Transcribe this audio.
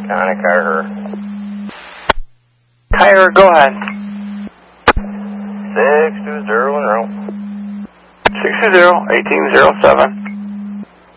Connie Carter. Kyra, go ahead. 620 en route. 620, 1807.